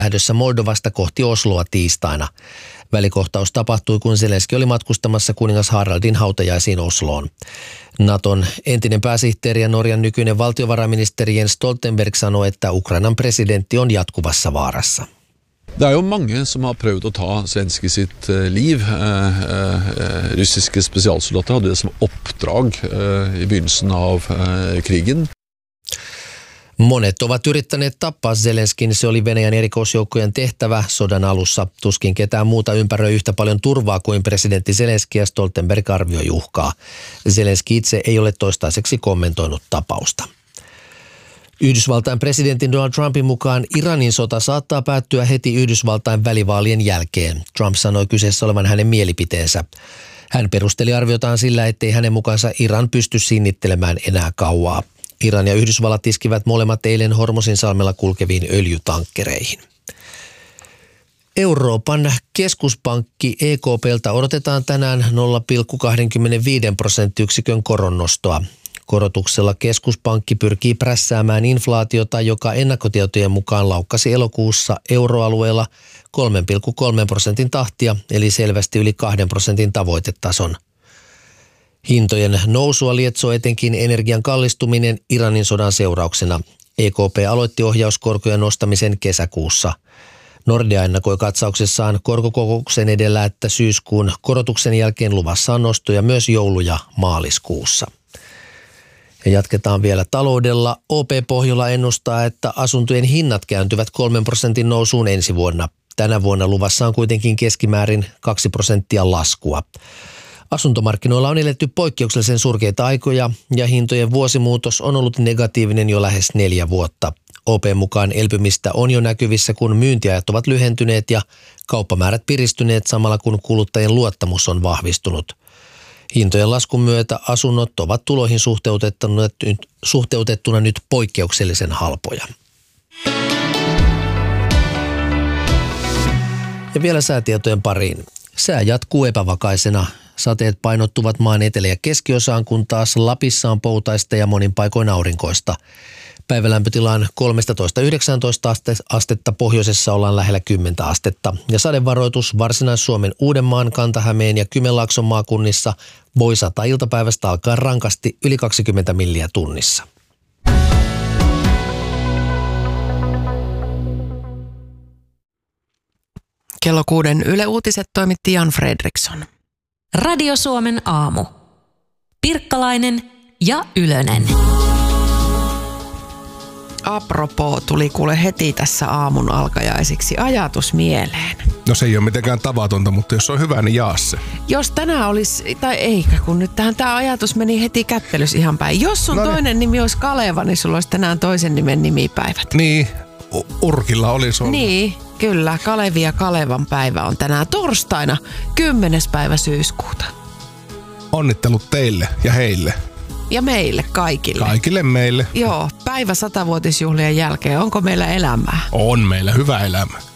lähdössä Moldovasta kohti Osloa tiistaina. Välikohtaus tapahtui, kun Zelenski oli matkustamassa kuningas Haraldin hautajaisiin Osloon. Naton entinen pääsihteeri ja Norjan nykyinen valtiovarainministeri Jens Stoltenberg sanoi, että Ukrainan presidentti on jatkuvassa vaarassa. Det er jo mange som har prøvd å ta Zelenskyj sitt liv. Russiske spesialsoldater hadde det som oppdrag i begynnelsen av krigen. Monet ovat yrittäneet tappaa Zelenskin, se oli Venäjän erikoisjoukkojen tehtävä sodan alussa. Tuskin ketään muuta ympäröi yhtä paljon turvaa kuin presidentti Zelenski ja Stoltenberg arvioi uhkaa. Zelenski itse ei ole toistaiseksi kommentoinut tapausta. Yhdysvaltain presidentin Donald Trumpin mukaan Iranin sota saattaa päättyä heti Yhdysvaltain välivaalien jälkeen. Trump sanoi kyseessä olevan hänen mielipiteensä. Hän perusteli arviotaan sillä, ettei hänen mukaansa Iran pysty sinnittelemään enää kauaa. Iran ja Yhdysvallat iskivät molemmat eilen Hormozinsalmella kulkeviin öljytankkereihin. Euroopan keskuspankki EKP:ltä odotetaan tänään 0,25% koronnostoa. Korotuksella keskuspankki pyrkii prässäämään inflaatiota, joka ennakkotietojen mukaan laukkasi elokuussa euroalueella 3,3% tahtia, eli selvästi yli 2% tavoitetason. Hintojen nousua lietsoo etenkin energian kallistuminen Iranin sodan seurauksena. EKP aloitti ohjauskorkojen nostamisen kesäkuussa. Nordea ennakoi katsauksessaan korkokokouksen edellä, että syyskuun korotuksen jälkeen luvassa on nostoja myös joulu- ja maaliskuussa. Ja jatketaan vielä taloudella. OP Pohjola ennustaa, että asuntojen hinnat kääntyvät 3% nousuun ensi vuonna. Tänä vuonna luvassa on kuitenkin keskimäärin 2% laskua. Asuntomarkkinoilla on eletty poikkeuksellisen surkeita aikoja ja hintojen vuosimuutos on ollut negatiivinen jo lähes 4 vuotta. OP mukaan elpymistä on jo näkyvissä, kun myyntiajat ovat lyhentyneet ja kauppamäärät piristyneet samalla kun kuluttajien luottamus on vahvistunut. Hintojen laskun myötä asunnot ovat tuloihin suhteutettuna nyt poikkeuksellisen halpoja. Ja vielä säätietojen pariin. Sää jatkuu epävakaisena. Sateet painottuvat maan etelä- ja keskiosaan, kun taas Lapissa on poutaista ja monin paikoin aurinkoista. Päivälämpötila on 13–19 astetta, pohjoisessa ollaan lähellä 10 astetta. Ja sadevaroitus Varsinais-Suomen, Uudenmaan, Kanta-Hämeen ja Kymenlaakson maakunnissa voi sataa iltapäivästä alkaa rankasti yli 20 milliä tunnissa. Kello 6 Yle Uutiset toimitti Jan Fredriksson. Radio Suomen aamu. Pirkkalainen ja Ylönen. Apropos, tuli kuule heti tässä aamun alkajaisiksi ajatus mieleen. No se ei ole mitenkään tavatonta, mutta jos on hyvä, niin jaa se. Jos tänään olisi, tai eikä, kun nyt tämä ajatus meni heti kättelys ihan päin. Jos sun toinen nimi olisi Kaleva, niin sulla olisi tänään toisen nimen nimipäivät. Niin, Urkilla olisi ollut. Niin, kyllä. Kalevi ja Kalevan päivä on tänään torstaina 10. päivä syyskuuta. Onnittelut teille ja heille. Ja meille kaikille. Kaikille meille. Joo, päivä 100-vuotisjuhlien jälkeen. Onko meillä elämää? On meillä hyvä elämä.